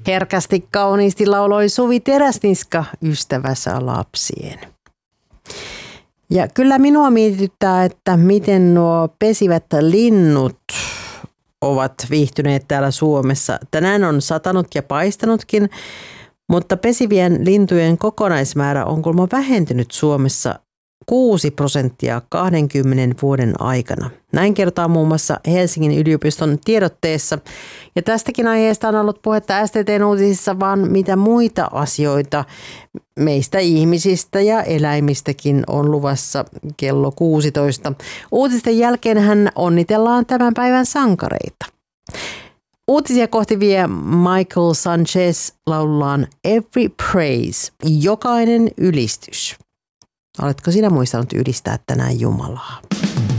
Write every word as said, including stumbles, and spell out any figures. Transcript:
Herkästi kauniisti lauloi Suvi Teräsniska ystävänsä lapsien. Ja kyllä minua mietityttää, että miten nuo pesivät linnut ovat viihtyneet täällä Suomessa. Tänään on satanut ja paistanutkin, mutta pesivien lintujen kokonaismäärä on kuulemma vähentynyt Suomessa kuusi prosenttia kahdenkymmenen vuoden aikana. Näin kertaa muun muassa Helsingin yliopiston tiedotteessa. Ja tästäkin aiheesta on ollut puhetta S T T:n uutisissa, vaan mitä muita asioita meistä ihmisistä ja eläimistäkin on luvassa kello kuusitoista. Uutisten jälkeen hän onnitellaan tämän päivän sankareita. Uutisia kohti vie Michael Sanchez laulullaan Every Praise, jokainen ylistys. Oletko sinä muistanut ylistää tänään Jumalaa?